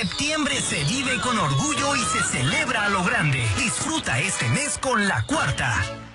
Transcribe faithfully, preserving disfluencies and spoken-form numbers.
Septiembre se vive con orgullo y se celebra a lo grande. Disfruta este mes con La Cuarta.